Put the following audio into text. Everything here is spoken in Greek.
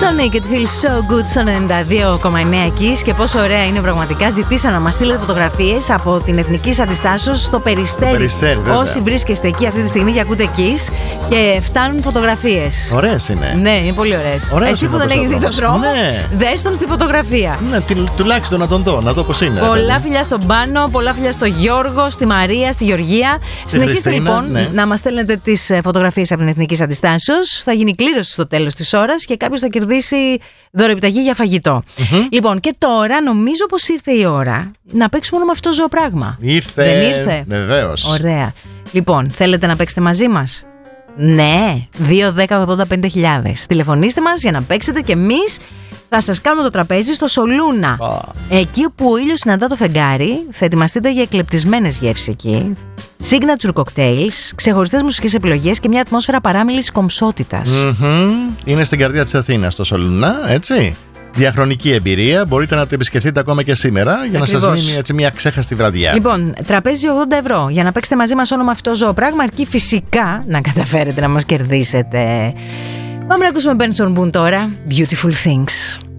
Sonic, it feels so good στο 92,9 εκεί. Και πόσο ωραία είναι πραγματικά. Ζητήσαν να μας στείλετε φωτογραφίες από την Εθνικής Αντιστάσεως στο Περιστέρι. Όσοι βρίσκεστε εκεί αυτή τη στιγμή και ακούτε Kiss και φτάνουν φωτογραφίες. Ωραίες είναι. Ναι, είναι πολύ ωραίες. Εσύ που δεν έχεις δει τον δρόμο, δες τον στη φωτογραφία. Ναι, τουλάχιστον να τον δω, να δω πώς είναι. Πολλά φιλιά στον Πάνο, πολλά φιλιά στο Γιώργο, στη Μαρία, στη Γεωργία. Συνεχίστε λοιπόν να μας στέλνετε τις φωτογραφίες από την Εθνική Αντιστάσεως. Θα γίνει κλήρωση στο τέλος της ώρας και κάποιος θα κερδίσει δωρεπιταγή για φαγητό. Λοιπόν, και τώρα νομίζω πως ήρθε η ώρα να παίξουμε όλο με αυτό το ζωοπράγμα. Ήρθε. Δεν ήρθε? Βεβαίως. Ωραία. Λοιπόν, θέλετε να παίξετε μαζί μας? Ναι, 2-10-80-5000. Τηλεφωνήστε μας για να παίξετε και εμείς θα σας κάνουμε το τραπέζι στο Σολούνα. Εκεί όπου ο ήλιος συναντά το φεγγάρι, θα ετοιμαστείτε για εκλεπτισμένες γεύσεις εκεί. Signature cocktails, ξεχωριστές μουσικές επιλογές και μια ατμόσφαιρα παράμιλης κομψότητας. Είναι στην καρδιά της Αθήνας το Σολούνα, έτσι. Διαχρονική εμπειρία, μπορείτε να το επισκεφτείτε ακόμα και σήμερα για να σας μείνει έτσι μια ξέχαστη βραδιά. Λοιπόν, τραπέζι 80€. Για να παίξετε μαζί μας όλο με αυτό το ζωοπράγμα, αρκεί φυσικά να καταφέρετε να μας κερδίσετε. Πάμε να ακούσουμε Benson Boone τώρα. Beautiful Things.